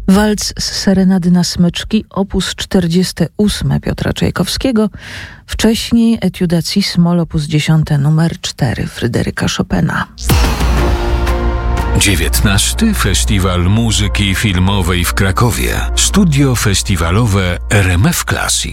Walc z serenady na smyczki, opus 48 Piotra Czajkowskiego, wcześniej Etiudacis Moll opus 10 numer 4 Fryderyka Chopina. 19. Festiwal Muzyki Filmowej w Krakowie. Studio festiwalowe RMF Classic.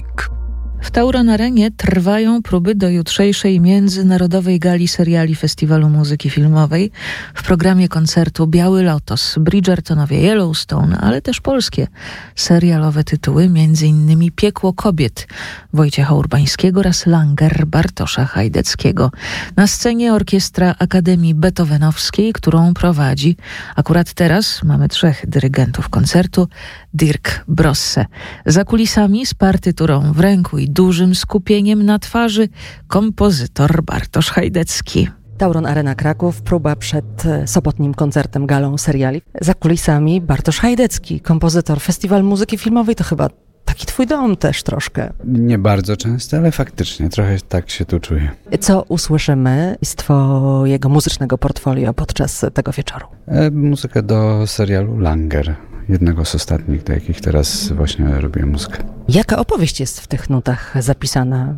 W Tauron Arenie trwają próby do jutrzejszej międzynarodowej gali seriali Festiwalu Muzyki Filmowej. W programie koncertu Biały Lotos, Bridgertonowie, Yellowstone, ale też polskie serialowe tytuły, m.in. Piekło kobiet Wojciecha Urbańskiego oraz Langer Bartosza Hajdeckiego. Na scenie orkiestra Akademii Beethovenowskiej, którą prowadzi akurat teraz mamy 3 dyrygentów koncertu: Dirk Brosse. Za kulisami z partyturą w ręku i dużym skupieniem na twarzy kompozytor Bartosz Hajdecki. Tauron Arena Kraków, próba przed sobotnim koncertem galą seriali. Za kulisami Bartosz Hajdecki, kompozytor. Festiwal Muzyki Filmowej to chyba taki twój dom też troszkę. Nie bardzo często, ale faktycznie trochę tak się tu czuję. Co usłyszymy z twojego muzycznego portfolio podczas tego wieczoru? Muzykę do serialu Langer, jednego z ostatnich, do jakich teraz właśnie robię muzykę. Jaka opowieść jest w tych nutach zapisana?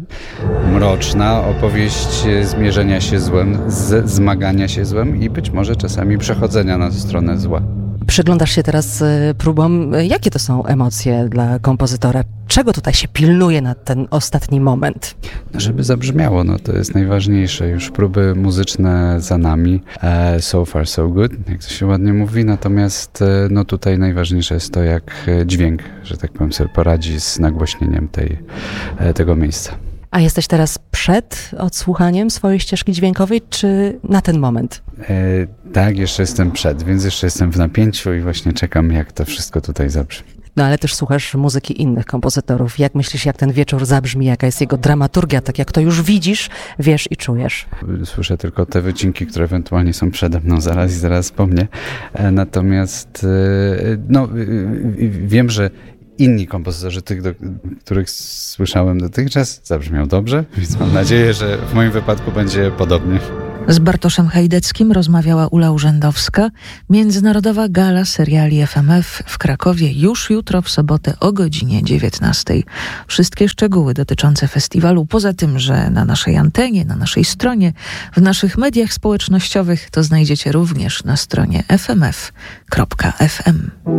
Mroczna opowieść zmierzenia się złem, zmagania się złem i być może czasami przechodzenia na stronę zła. Przyglądasz się teraz próbom. Jakie to są emocje dla kompozytora? Czego tutaj się pilnuje na ten ostatni moment? Żeby zabrzmiało, to jest najważniejsze. Już próby muzyczne za nami. So far, so good, jak to się ładnie mówi. Natomiast tutaj najważniejsze jest to, jak dźwięk, że tak powiem, sobie poradzi z nagłośnieniem tego miejsca. A jesteś teraz przed odsłuchaniem swojej ścieżki dźwiękowej, czy na ten moment? Tak, jeszcze jestem przed, więc jeszcze jestem w napięciu i właśnie czekam, jak to wszystko tutaj zabrzmi. No ale też słuchasz muzyki innych kompozytorów. Jak myślisz, jak ten wieczór zabrzmi? Jaka jest jego dramaturgia? Tak jak to już widzisz, wiesz i czujesz. Słyszę tylko te wycinki, które ewentualnie są przede mną zaraz i zaraz po mnie. Natomiast wiem, że inni kompozytorzy, tych, których słyszałem dotychczas, zabrzmiał dobrze, więc mam nadzieję, że w moim wypadku będzie podobnie. Z Bartoszem Hajdeckim rozmawiała Ula Urzędowska. Międzynarodowa gala seriali FMF w Krakowie już jutro w sobotę o godzinie 19. Wszystkie szczegóły dotyczące festiwalu, poza tym, że na naszej antenie, na naszej stronie, w naszych mediach społecznościowych, to znajdziecie również na stronie fmf.fm.